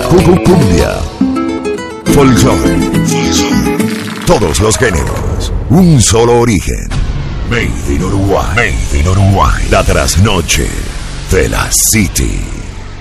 cumbia, folclore, todos los géneros, un solo origen. Made in Uruguay. La trasnoche de la City.